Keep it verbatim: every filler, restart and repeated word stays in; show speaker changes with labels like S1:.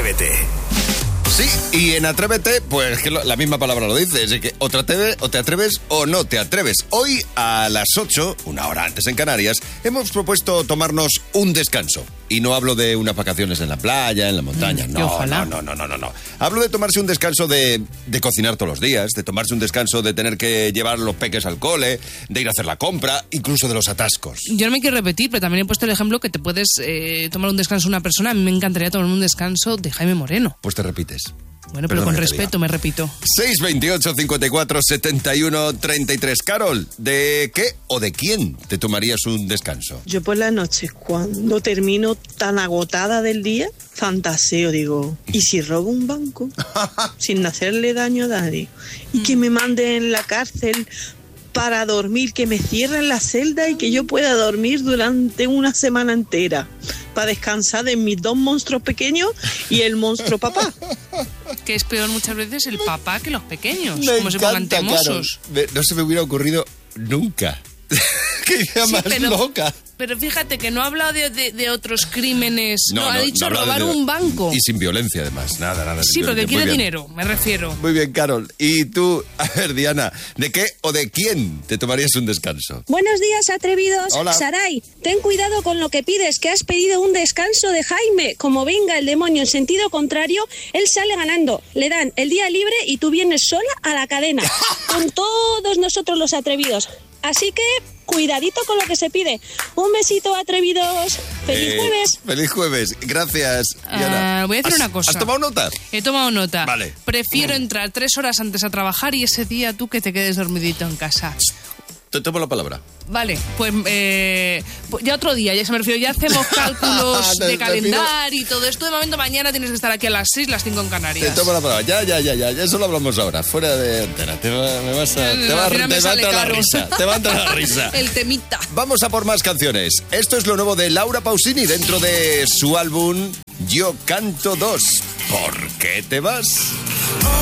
S1: Atrévete.
S2: Sí, y en Atrévete, pues que lo, la misma palabra lo dice, es que o te, atreves, o te atreves o no te atreves. Hoy a las ocho, una hora antes en Canarias, hemos propuesto tomarnos un descanso. Y no hablo de unas vacaciones en la playa, en la montaña,
S3: Mm,
S2: no,
S3: ojalá.
S2: no, no, no, no, no. Hablo de tomarse un descanso de, de cocinar todos los días, de tomarse un descanso de tener que llevar los peques al cole, de ir a hacer la compra, incluso de los atascos.
S3: Yo no me quiero repetir, pero también he puesto el ejemplo que te puedes eh, tomar un descanso una persona. A mí me encantaría tomar un descanso de Jaime Moreno.
S2: Pues te repites.
S3: Bueno, pero
S2: Perdona
S3: con
S2: que te
S3: respeto,
S2: diga.
S3: me repito.
S2: seis veintiocho, cincuenta y cuatro, setenta y uno, treinta y tres. Carol, ¿de qué o de quién te tomarías un descanso?
S4: Yo por las noches, cuando termino tan agotada del día, fantaseo, digo, ¿y si robo un banco? Sin hacerle daño a nadie. Y que me manden en la cárcel para dormir, que me cierren la celda y que yo pueda dormir durante una semana entera, para descansar de mis dos monstruos pequeños y el monstruo papá.
S3: Que es peor muchas veces el papá que los pequeños,
S2: Me
S3: como se pongan
S2: encanta,
S3: temosos.
S2: Carol. Me- No se me hubiera ocurrido nunca. Qué idea
S3: Sí,
S2: más
S3: pero-
S2: loca.
S3: Pero fíjate que no ha hablado de, de- de otros crímenes, no, ha dicho
S2: habla
S3: robar
S2: de-
S3: un banco.
S2: Y sin violencia, además. Nada, nada.
S3: Sí,
S2: sin
S3: porque
S2: violencia.
S3: quiere
S2: Muy bien.
S3: dinero, me refiero.
S2: Muy bien, Carol. Y tú, a ver, Diana, ¿de qué o de quién te tomarías un descanso?
S5: Buenos días, atrevidos.
S2: Hola.
S5: Saray, ten cuidado con lo que pides, que has pedido un descanso de Jaime. Como venga el demonio en sentido contrario, él sale ganando. Le dan el día libre y tú vienes sola a la cadena. Con todos nosotros los atrevidos. Así que, cuidadito con lo que se pide. Un besito, atrevidos. ¡Feliz
S2: Eh,
S5: jueves!
S2: Feliz jueves. Gracias, Diana.
S3: Ah, voy a decir
S2: ¿Has-
S3: una cosa.
S2: ¿Has tomado nota?
S3: He tomado nota.
S2: Vale.
S3: Prefiero entrar tres horas antes a trabajar y ese día tú que te quedes dormidito en casa.
S2: Te tomo la palabra.
S3: Vale, pues eh, pues ya otro día, ya se me refiero, ya hacemos cálculos
S2: Te-
S3: de
S2: te
S3: calendario y todo esto. De momento mañana tienes que estar aquí a las seis, las cinco en
S2: Te
S3: Canarias.
S2: tomo la palabra. Ya, ya, ya, ya. ya Eso lo hablamos ahora. Fuera de antena. Te va, me vas a,
S3: Eh,
S2: te va,
S3: al final
S2: te
S3: me
S2: va a
S3: sale
S2: entrar la
S3: caro.
S2: risa. Te va a entrar la risa.
S3: El temita.
S2: Vamos a por más canciones. Esto es lo nuevo de Laura Pausini dentro de su álbum Yo Canto dos. ¿Por qué te vas?